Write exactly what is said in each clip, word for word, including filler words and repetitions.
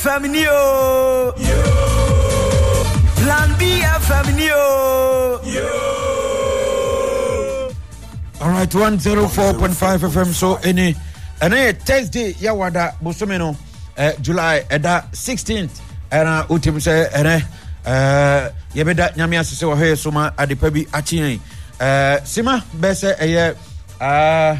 F M Neo. Plan B F M Neo. All right, one oh four point five F M. So any any Thursday yawada busumeno uh, July eda sixteenth and utim say ene uh yebeda nyame asese wo he soma adepa bi achi uh sima bese eye uh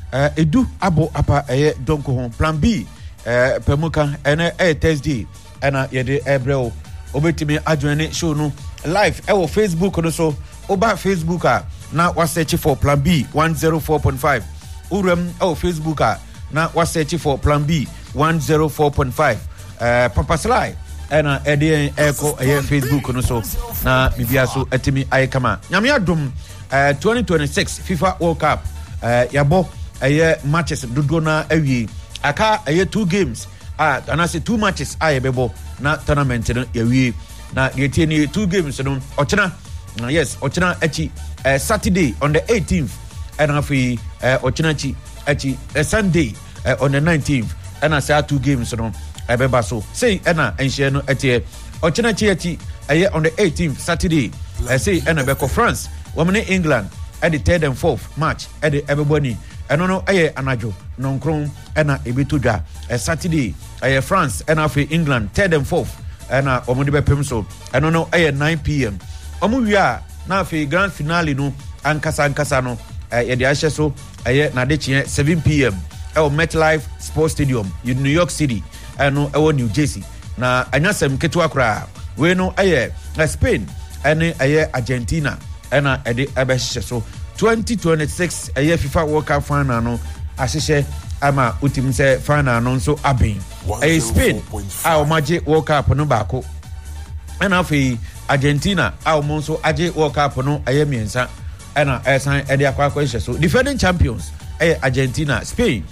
edu abo apa eye donko ho plan B uh pemuka ene eh Thursday and yede ebreo obetimi adwene show no live e wo Facebook no so oba Facebook a na wa search for plan B one oh four point five urem oh Facebook a na wa search for plan B one oh four point five uh Papa Sly ena ede eko eye Facebook no so na bibia so atimi ayekama nyame adom uh twenty twenty-six FIFA World Cup uh yabo eye matches dodo na awie aka eye two games ah ana say two matches ayebebo na tournament no yawie na yetie ni two games no ochena Uh, yes, Ochina Echi uh, Saturday on the eighteenth and afi uh, Ochina Chi Echi uh, Sunday uh, on the nineteenth and I say two games no ebeba so say ena enhye no etie Ochina Chi Echi uh, on the eighteenth Saturday uh, say ena beko France women in England at the third and fourth match at the everybody eno no aye anajo nonkron ena ebetodwa uh, Saturday uh, France and afi England third and fourth ena omudi bepem so eno no aye nine p.m. Omuwia na fe grand finale no ankasa ankasa no eh ye de ahye so eh na de chie seven p.m. e o MetLife Sports Stadium in New York City eno e wo New Jersey na anyasem ketu akra we no eh Spain ene eh Argentina ena e de abehye so twenty twenty-six eh FIFA World Cup final no ahye ama utim se final no so abin eh Spain a o maje World Cup no baako ena fe Argentina almost aje World Cup no aye miensa ena esan e de akwa akwa so defending champions eh Argentina Spain